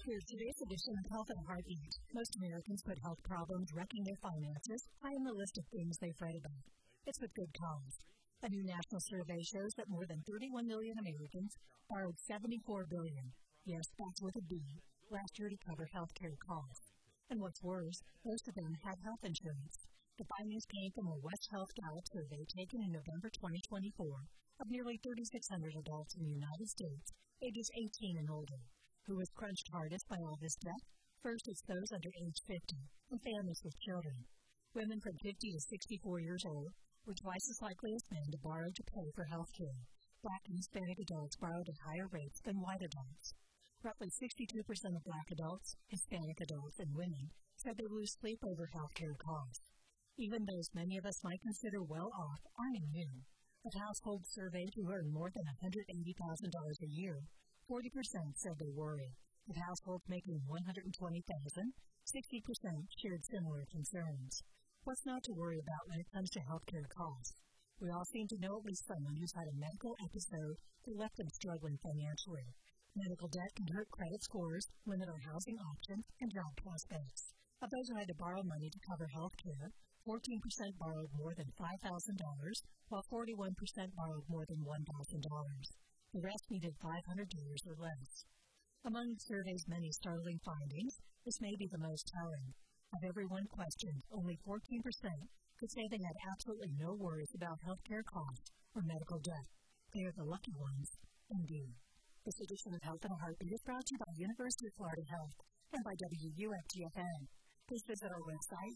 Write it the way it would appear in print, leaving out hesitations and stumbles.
Here's today's edition of Health and Heartbeat. Most Americans put health problems wrecking their finances high on the list of things they fret about. It's with good cause. A new national survey shows that more than 31 million Americans borrowed $74 billion, yes, that's with a B, last year to cover health care costs. And what's worse, most of them had health insurance. The findings came from a West Health Gallup survey taken in November 2024 of nearly 3,600 adults in the United States, ages 18 and older. Who was crunched hardest by all this debt? First, it's those under age 50 and families with children. Women from 50 to 64 years old were twice as likely as men to borrow to pay for health care. Black and Hispanic adults borrowed at higher rates than white adults. Roughly 62% of Black adults, Hispanic adults, and women said they lose sleep over health care costs. Even those many of us might consider well off aren't immune. Of households surveyed who earn more than $180,000 a year, 40% said they worry. Of households making $120,000, 60% shared similar concerns. What's not to worry about when it comes to healthcare costs? We all seem to know at least someone who's had a medical episode that left them struggling financially. Medical debt can hurt credit scores, limit our housing options, and job prospects. Of those who had to borrow money to cover health care, 14% borrowed more than $5,000, while 41% borrowed more than $1,000. The rest needed $500 or less. Among the survey's many startling findings, this may be the most telling. Of everyone questioned, only 14% could say they had absolutely no worries about healthcare costs or medical debt. They are the lucky ones, indeed. This edition of Health and Heartbeat is brought to you by University of Florida Health and by WUFTFN. Please visit our website,